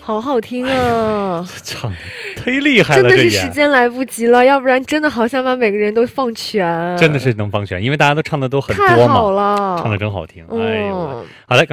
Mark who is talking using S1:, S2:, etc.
S1: 好好听啊！
S2: 唱的忒厉害了，
S1: 真的是
S2: 这也
S1: 时间来不及了，要不然真的好想把每个人都放全。
S2: 真的是能放选，因为大家都唱的都很
S1: 太
S2: 多嘛，
S1: 好了，
S2: 唱的真好听。哎呦，
S1: 嗯。
S2: 好嘞。